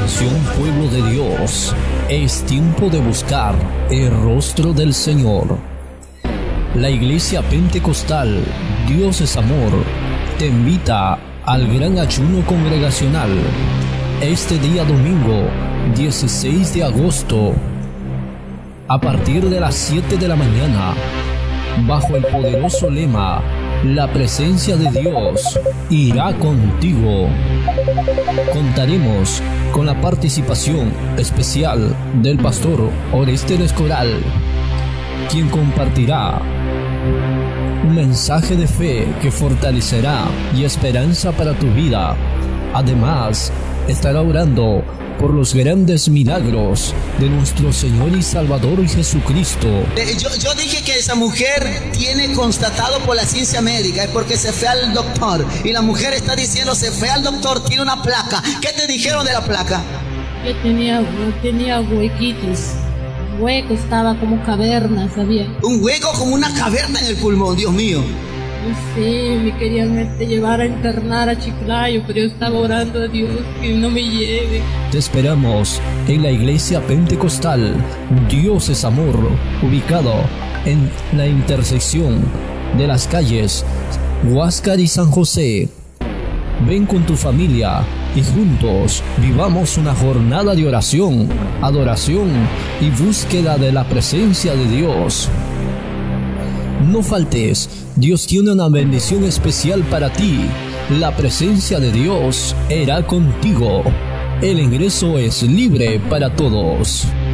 Atención, pueblo de Dios, es tiempo de buscar el rostro del Señor. La Iglesia Pentecostal Dios es Amor te invita al gran ayuno congregacional este día domingo 16 de agosto a partir de las 7 de la mañana, bajo el poderoso lema La presencia de Dios irá contigo. Contaremos con la participación especial del pastor Orestes Escoral, quien compartirá un mensaje de fe que fortalecerá y esperanza para tu vida. Además, estará orando por los grandes milagros de nuestro Señor y Salvador Jesucristo. Yo dije que esa mujer tiene constatado por la ciencia médica, es porque se fue al doctor, y la mujer está diciendo se fue al doctor, tiene una placa. ¿Qué te dijeron de la placa? Yo tenía huequitos, hueco, estaba como caverna, ¿sabía? Un hueco como una caverna en el pulmón, Dios mío. Sí, me querían llevar a internar a Chiclayo, pero yo estaba orando a Dios que no me lleve. Te esperamos en la Iglesia Pentecostal Dios es Amor, ubicado en la intersección de las calles Huáscar y San José. Ven con tu familia y juntos vivamos una jornada de oración, adoración y búsqueda de la presencia de Dios. No faltes, Dios tiene una bendición especial para ti. La presencia de Dios irá contigo. El ingreso es libre para todos.